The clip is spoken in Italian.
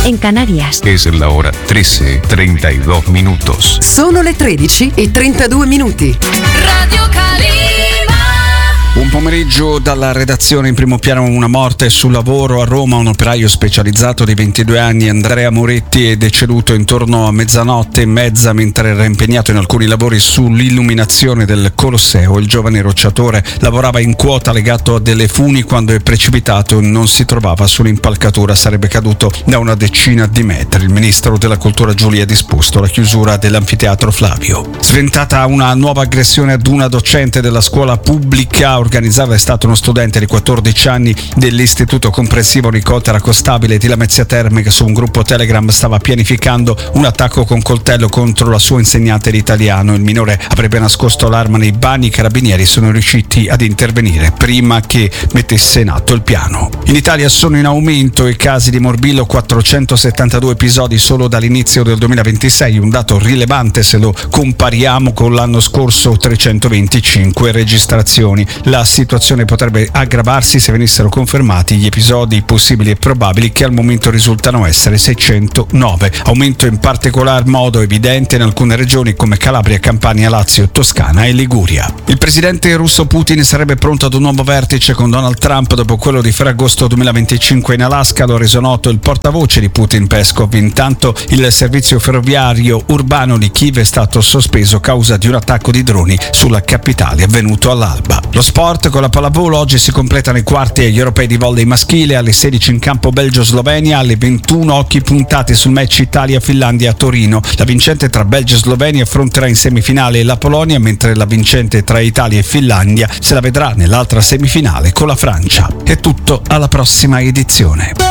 en Canarias. Es la hora 13:32 minutos. Sono le 13:32. Radio Calima. Buon pomeriggio dalla redazione. In primo piano una morte sul lavoro a Roma. Un operaio specializzato di 22 anni, Andrea Moretti, è deceduto intorno a mezzanotte e mezza mentre era impegnato in alcuni lavori sull'illuminazione del Colosseo. Il giovane rocciatore lavorava in quota legato a delle funi quando è precipitato e non si trovava sull'impalcatura. Sarebbe caduto da una decina di metri. Il ministro della Cultura Giulia ha disposto la chiusura dell'anfiteatro Flavio. Sventata una nuova aggressione ad una docente della scuola pubblica. Organizzava è stato uno studente di 14 anni dell'istituto comprensivo Nicotera Costabile di Lamezia Terme, che su un gruppo Telegram stava pianificando un attacco con coltello contro la sua insegnante di italiano. Il minore avrebbe nascosto l'arma nei bagni. I carabinieri sono riusciti ad intervenire prima che mettesse in atto il piano. In Italia sono in aumento i casi di morbillo, 472 episodi solo dall'inizio del 2026, un dato rilevante se lo compariamo con l'anno scorso, 325 registrazioni. La situazione potrebbe aggravarsi se venissero confermati gli episodi possibili e probabili, che al momento risultano essere 609. Aumento in particolar modo evidente in alcune regioni come Calabria, Campania, Lazio, Toscana e Liguria. Il presidente russo Putin sarebbe pronto ad un nuovo vertice con Donald Trump dopo quello di Ferragosto 2025 in Alaska. Lo ha reso noto il portavoce di Putin, Peskov. Intanto il servizio ferroviario urbano di Kiev è stato sospeso a causa di un attacco di droni sulla capitale avvenuto all'alba. Lo sport con la pallavolo. Oggi si completano i quarti agli europei di volley maschile. Alle 16 in campo Belgio-Slovenia, alle 21 occhi puntati sul match Italia-Finlandia a Torino. La vincente tra Belgio e Slovenia affronterà in semifinale la Polonia, mentre la vincente tra Italia e Finlandia se la vedrà nell'altra semifinale con la Francia. È tutto, alla prossima edizione.